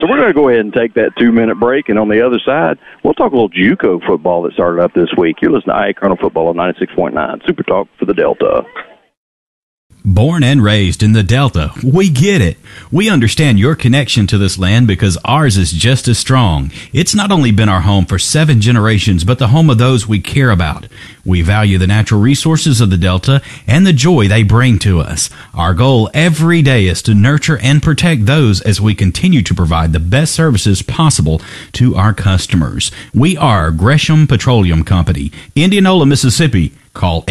So we're going to go ahead and take that 2-minute break, and on the other side, we'll talk a little JUCO football that started up this week. You're listening to IA Colonel Football on 96.9 Super Talk for the Delta. Born and raised in the Delta, we get it. We understand your connection to this land because ours is just as strong. It's not only been our home for 7 generations, but the home of those we care about. We value the natural resources of the Delta and the joy they bring to us. Our goal every day is to nurture and protect those as we continue to provide the best services possible to our customers. We are Gresham Petroleum Company, Indianola, Mississippi. Call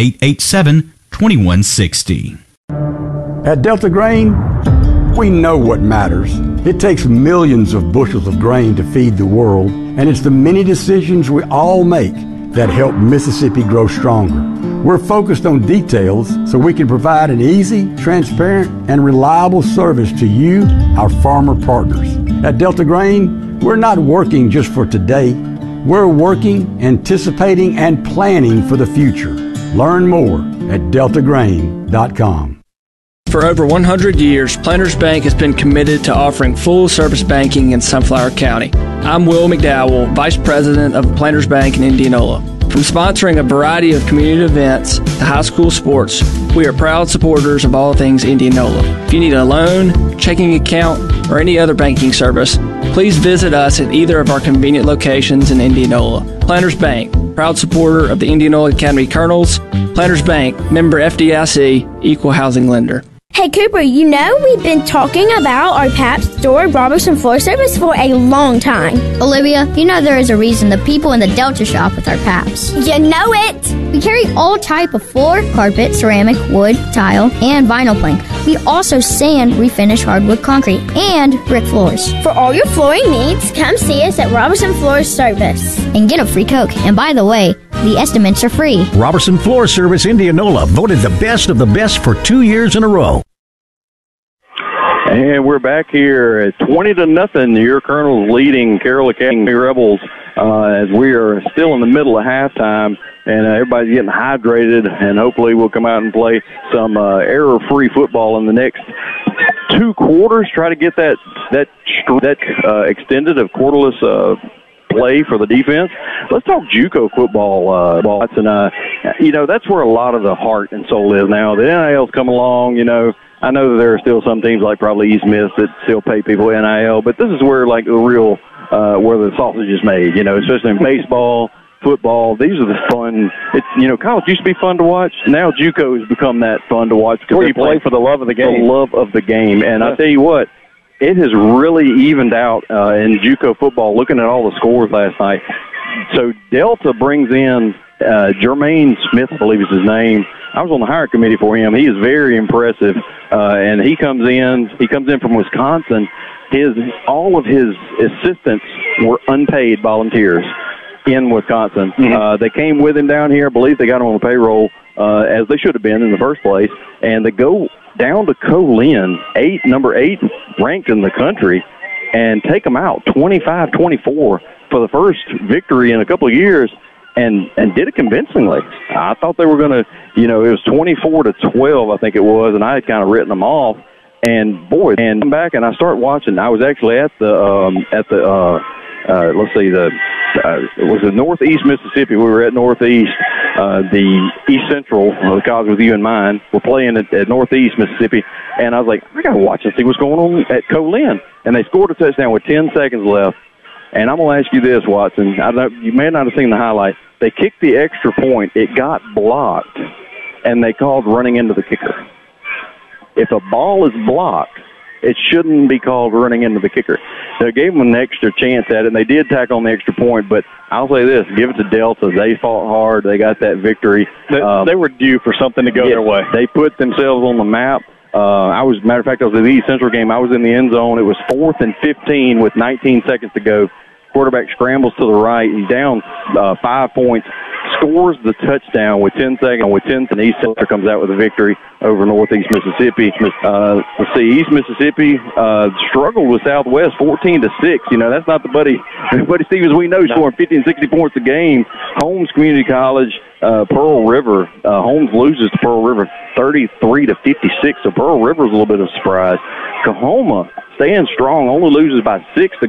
887-2160. At Delta Grain, we know what matters. It takes millions of bushels of grain to feed the world, and it's the many decisions we all make that help Mississippi grow stronger. We're focused on details so we can provide an easy, transparent, and reliable service to you, our farmer partners. At Delta Grain, we're not working just for today. We're working, anticipating, and planning for the future. Learn more at deltagrain.com. For over 100 years, Planters Bank has been committed to offering full-service banking in Sunflower County. I'm Will McDowell, Vice President of Planters Bank in Indianola. From sponsoring a variety of community events to high school sports, we are proud supporters of all things Indianola. If you need a loan, checking account, or any other banking service, please visit us at either of our convenient locations in Indianola. Planters Bank, proud supporter of the Indianola Academy Colonels. Planters Bank, member FDIC, equal housing lender. Hey Cooper, you know we've been talking about our Pabst store Robertson Floor Service for a long time. Olivia, you know there is a reason the people in the Delta shop with our Pabst. You know it! We carry all type of floor, carpet, ceramic, wood, tile, and vinyl plank. We also sand, refinish hardwood concrete, and brick floors. For all your flooring needs, come see us at Robertson Floor Service. And get a free Coke. And by the way, the estimates are free. Robertson Floor Service Indianola, voted the best of the best for 2 years in a row. And we're back here at 20-0. Your Colonel's leading Carroll Academy Rebels as we are still in the middle of halftime, and everybody's getting hydrated, and hopefully we'll come out and play some error-free football in the next 2 quarters. Try to get that extended of quarterless play for the defense. Let's talk JUCO football, and you know, that's where a lot of the heart and soul is now. The NIL's come along, you know. I know that there are still some teams like probably East Miss that still pay people NIL, but this is where like the real where the sausage is made, you know, especially in baseball, football. These are the fun. It's, you know, college used to be fun to watch. Now JUCO has become that fun to watch because they play for the love of the game. The love of the game, and I tell you what, it has really evened out in JUCO football. Looking at all the scores last night, so Delta brings in Jermaine Smith, I believe is his name. I was on the hire committee for him. He is very impressive, and he comes in from Wisconsin. All of his assistants were unpaid volunteers in Wisconsin. Mm-hmm. They came with him down here. I believe they got him on the payroll, as they should have been in the first place, and they go down to Colin, number 8 ranked in the country, and take them out 25-24 for the first victory in a couple of years. And did it convincingly. I thought they were going to, you know, it was 24-12, I think it was, and I had kind of written them off. And boy, and I'm back and I start watching. I was actually at the it was in Northeast Mississippi. We were at Northeast, the East Central, the college with you in mind. We're playing at Northeast Mississippi, and I was like, I got to watch and see what's going on at Colin. And they scored a touchdown with 10 seconds left. And I'm going to ask you this, Watson. I don't, you may not have seen the highlight. They kicked the extra point. It got blocked, and they called running into the kicker. If a ball is blocked, it shouldn't be called running into the kicker. They gave them an extra chance at it, and they did tack on the extra point. But I'll say this, give it to Delta. They fought hard. They got that victory. They were due for something to go their way. They put themselves on the map. Matter of fact, I was at the East Central game. I was in the end zone. It was 4th and 15 with 19 seconds to go. Quarterback scrambles to the right. He's down 5 points, scores the touchdown with 10 seconds. With 10, and East Central comes out with a victory over Northeast Mississippi. Let's see, East Mississippi struggled with Southwest 14-6. You know, that's not the Buddy Stevens we know, scoring 50 and 60 points a game. Holmes Community College, Pearl River. Holmes loses to Pearl River 33-56. So Pearl River is a little bit of a surprise. Coahoma staying strong, only loses by 6 to